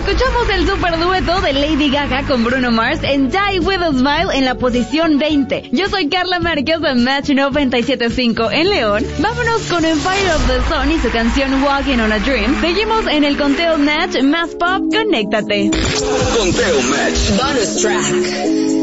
Escuchamos el super dueto de Lady Gaga con Bruno Mars en Die With A Smile en la posición 20. Yo soy Carla Márquez de Match 97.5 en León. Vámonos con Empire of the Sun y su canción Walking on a Dream. Seguimos en el conteo Match más pop, conéctate. Conteo Match. Bonus track.